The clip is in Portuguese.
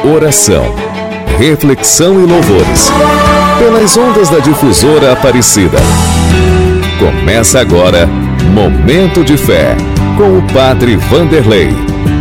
oração, reflexão e louvores, pelas ondas da Difusora Aparecida. Começa agora Momento de Fé, com o Padre Vanderlei.